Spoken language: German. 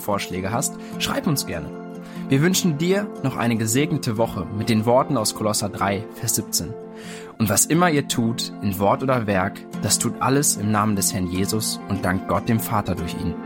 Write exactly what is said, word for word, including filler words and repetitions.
Themenvorschläge hast, schreib uns gerne. Wir wünschen dir noch eine gesegnete Woche mit den Worten aus Kolosser drei, Vers siebzehn. Und was immer ihr tut, in Wort oder Werk, das tut alles im Namen des Herrn Jesus und dankt Gott dem Vater durch ihn.